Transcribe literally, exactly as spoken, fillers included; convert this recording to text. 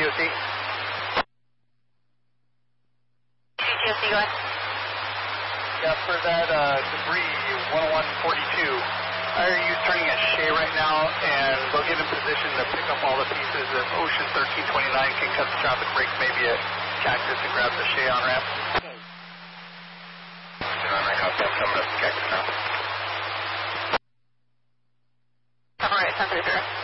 O C. G T O C, go ahead. Yeah, for that uh, debris, one oh one forty-two, I are you turning at Shea right now, and they'll get in position to pick up all the pieces. If Ocean thirteen twenty-nine can cut the traffic break, maybe at Cactus and grab the Shea on ramp. twenty-nine, copy, I'm coming up to Cactus now. All right, ten thirty.